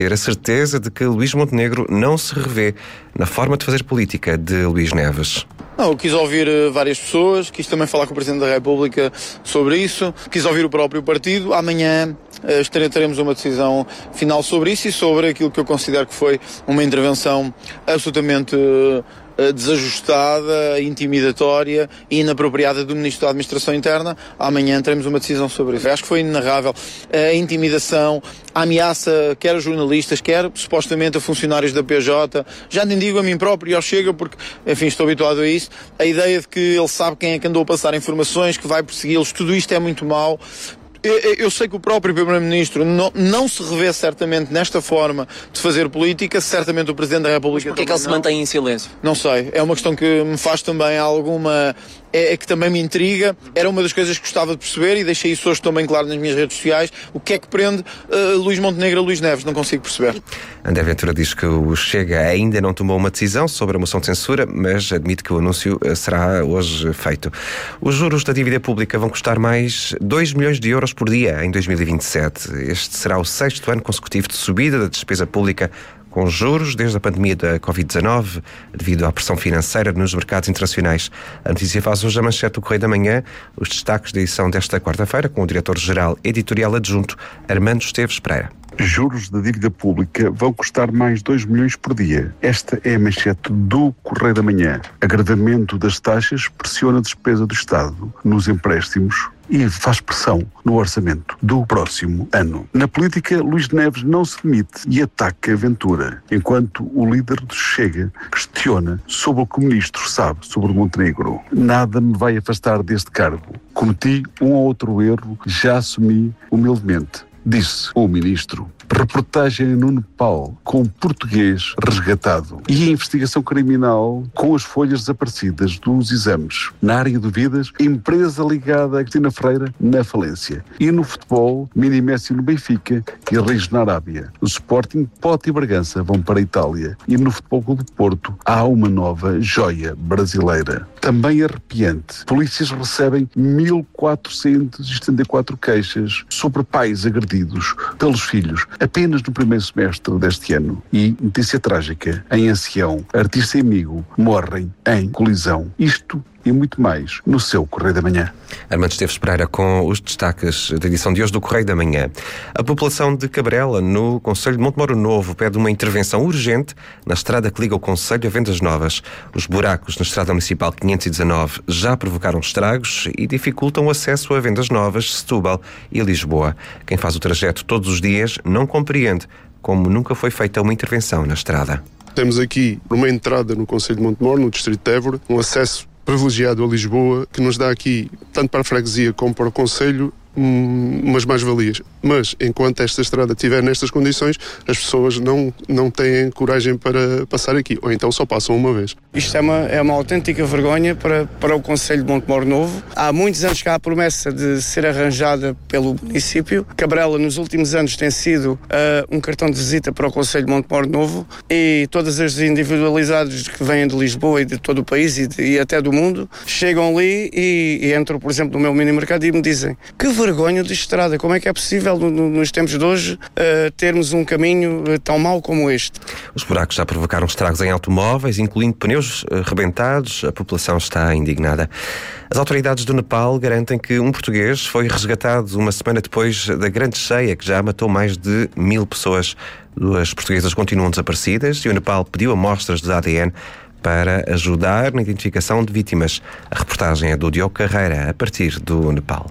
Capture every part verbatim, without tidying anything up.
ter a certeza de que Luís Montenegro não se revê na forma de fazer política de Luís Neves. Não, eu quis ouvir uh, várias pessoas, quis também falar com o Presidente da República sobre isso, quis ouvir o próprio partido. Amanhã uh, teremos uma decisão final sobre isso e sobre aquilo que eu considero que foi uma intervenção absolutamente uh, desajustada, intimidatória e inapropriada do Ministro da Administração Interna. Amanhã teremos uma decisão sobre isso. Eu acho que foi inenarrável a intimidação, a ameaça, quer a jornalistas, quer supostamente a funcionários da P J, já nem digo a mim próprio e ao Chega, porque, enfim, estou habituado a isso, a ideia de que ele sabe quem é que andou a passar informações, que vai persegui-los, tudo isto é muito mau. Eu, eu sei que o próprio Primeiro-Ministro não, não se revê certamente nesta forma de fazer política, certamente o Presidente da República. Mas porquê é que ele se mantém em silêncio? Não sei, é uma questão que me faz também alguma... É, é que também me intriga, era uma das coisas que gostava de perceber e deixei isso hoje também claro nas minhas redes sociais, o que é que prende uh, Luís Montenegro a Luís Neves, não consigo perceber. André Ventura diz que o Chega ainda não tomou uma decisão sobre a moção de censura, mas admite que o anúncio será hoje feito. Os juros da dívida pública vão custar mais dois milhões de euros por dia em dois mil e vinte e sete. Este será o sexto ano consecutivo de subida da despesa pública com juros desde a pandemia da covid dezanove, devido à pressão financeira nos mercados internacionais. A notícia faz hoje a manchete do Correio da Manhã, os destaques da edição desta quarta-feira, com o diretor-geral editorial adjunto, Armando Esteves Pereira. Juros da dívida pública vão custar mais dois milhões por dia. Esta é a manchete do Correio da Manhã. Agravamento das taxas pressiona a despesa do Estado nos empréstimos e faz pressão no orçamento do próximo ano. Na política, Luís Neves não se demite e ataca Ventura, enquanto o líder do Chega questiona sobre o que o ministro sabe sobre o Montenegro. Nada me vai afastar deste cargo. Cometi um ou outro erro, já assumi humildemente, disse o ministro. Reportagem no Nepal com português resgatado e a investigação criminal com as folhas desaparecidas dos exames. Na área de vidas, empresa ligada a Cristina Ferreira na falência. E no futebol, Mini Messi no Benfica e Reis na Arábia. O Sporting, Pote e Bragança vão para a Itália. E no Futebol Clube do Porto há uma nova joia brasileira. Também arrepiante. Polícias recebem mil quatrocentas e setenta e quatro queixas sobre pais agredidos pelos filhos apenas no primeiro semestre deste ano. E, notícia trágica, em Ancião, artista e amigo morrem em colisão. Isto e muito mais no seu Correio da Manhã. Armando Esteves Pereira com os destaques da edição de hoje do Correio da Manhã. A população de Cabrela, no concelho de Montemoro Novo, pede uma intervenção urgente na estrada que liga o concelho a Vendas Novas. Os buracos na estrada municipal quinhentos e dezanove já provocaram estragos e dificultam o acesso a Vendas Novas, Setúbal e Lisboa. Quem faz o trajeto todos os dias não compreende como nunca foi feita uma intervenção na estrada. Temos aqui uma entrada no concelho de Montemoro, no distrito de Évora, um acesso privilegiado a Lisboa, que nos dá aqui, tanto para a freguesia como para o concelho, umas mais-valias. Mas, enquanto esta estrada estiver nestas condições, as pessoas não, não têm coragem para passar aqui, ou então só passam uma vez. Isto é uma, é uma autêntica vergonha para, para o concelho de Montemoro Novo. Há muitos anos que há a promessa de ser arranjada pelo município. Cabrela, nos últimos anos, tem sido uh, um cartão de visita para o concelho de Montemoro Novo, e todas as individualidades que vêm de Lisboa e de todo o país e, de, e até do mundo, chegam ali e, e entram, por exemplo, no meu mini-mercado e me dizem: que vergonha de estrada, como é que é possível no, no, nos tempos de hoje uh, termos um caminho uh, tão mau como este? Os buracos já provocaram estragos em automóveis, incluindo pneus uh, rebentados. A população está indignada. As autoridades do Nepal garantem que um português foi resgatado uma semana depois da grande cheia, que já matou mais de mil pessoas. Duas portuguesas continuam desaparecidas e o Nepal pediu amostras de A D N para ajudar na identificação de vítimas. A reportagem é do Diogo Carreira, a partir do Nepal.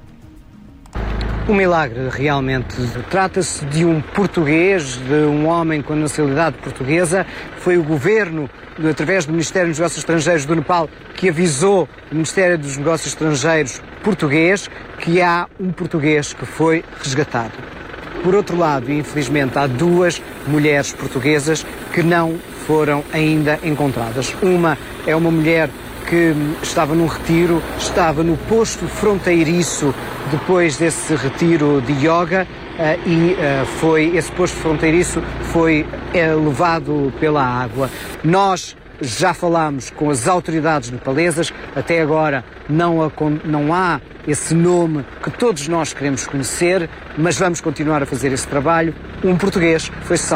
Um milagre, realmente. Trata-se de um português, de um homem com nacionalidade portuguesa. Foi o governo, através do Ministério dos Negócios Estrangeiros do Nepal, que avisou o Ministério dos Negócios Estrangeiros português que há um português que foi resgatado. Por outro lado, infelizmente, há duas mulheres portuguesas que não foram ainda encontradas. Uma é uma mulher que estava num retiro, estava no posto fronteiriço depois desse retiro de yoga uh, e uh, foi, esse posto fronteiriço foi uh, levado pela água. Nós já falámos com as autoridades nepalesas, até agora não há, não há esse nome que todos nós queremos conhecer, mas vamos continuar a fazer esse trabalho. Um português foi salvo.